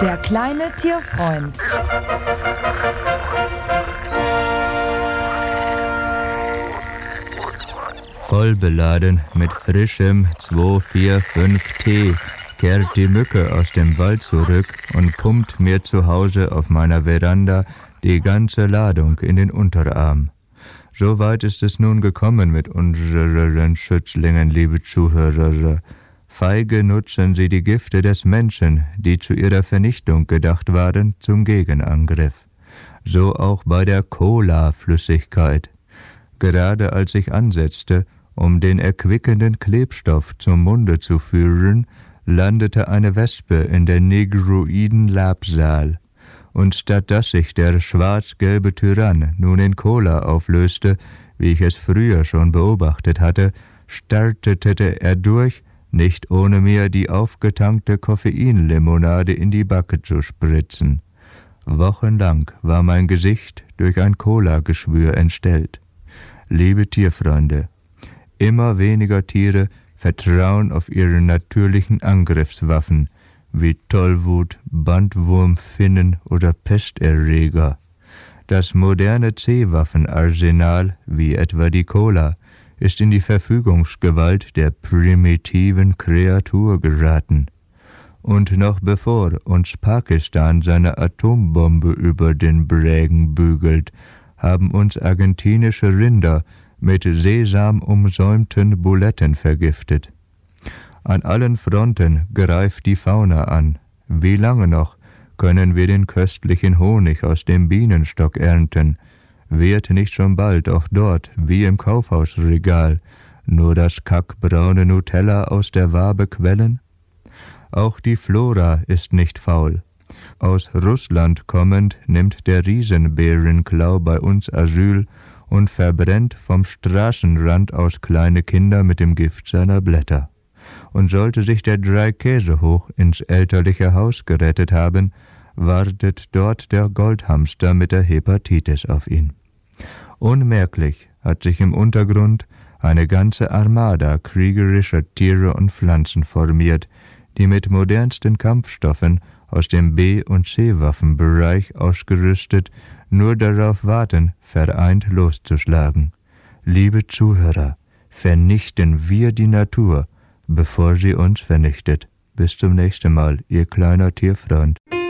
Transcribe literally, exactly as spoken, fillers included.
Der kleine Tierfreund. Voll beladen mit frischem zwei vier fünf Tee kehrt die Mücke aus dem Wald zurück und pumpt mir zu Hause auf meiner Veranda die ganze Ladung in den Unterarm. So weit ist es nun gekommen mit unseren Schützlingen, liebe Zuhörer. Feige nutzen sie die Gifte des Menschen, die zu ihrer Vernichtung gedacht waren, zum Gegenangriff. So auch bei der Cola-Flüssigkeit. Gerade als ich ansetzte, um den erquickenden Klebstoff zum Munde zu führen, landete eine Wespe in der negroiden Labsal. Und statt dass sich der schwarz-gelbe Tyrann nun in Cola auflöste, wie ich es früher schon beobachtet hatte, startete er durch, nicht ohne mir die aufgetankte Koffeinlimonade in die Backe zu spritzen. Wochenlang war mein Gesicht durch ein Cola-Geschwür entstellt. Liebe Tierfreunde, immer weniger Tiere vertrauen auf ihre natürlichen Angriffswaffen, wie Tollwut, Bandwurm, Finnen oder Pesterreger. Das moderne C-Waffenarsenal, wie etwa die Cola, ist in die Verfügungsgewalt der primitiven Kreatur geraten. Und noch bevor uns Pakistan seine Atombombe über den Brägen bügelt, haben uns argentinische Rinder mit Sesam umsäumten Buletten vergiftet. An allen Fronten greift die Fauna an. Wie lange noch können wir den köstlichen Honig aus dem Bienenstock ernten? Wird nicht schon bald auch dort, wie im Kaufhausregal, nur das kackbraune Nutella aus der Wabe quellen? Auch die Flora ist nicht faul. Aus Russland kommend nimmt der Riesenbärenklau bei uns Asyl und verbrennt vom Straßenrand aus kleine Kinder mit dem Gift seiner Blätter. Und sollte sich der Dreikäsehoch ins elterliche Haus gerettet haben, wartet dort der Goldhamster mit der Hepatitis auf ihn. Unmerklich hat sich im Untergrund eine ganze Armada kriegerischer Tiere und Pflanzen formiert, die mit modernsten Kampfstoffen aus dem B- und C-Waffenbereich ausgerüstet nur darauf warten, vereint loszuschlagen. Liebe Zuhörer, vernichten wir die Natur, bevor sie uns vernichtet. Bis zum nächsten Mal, Ihr kleiner Tierfreund.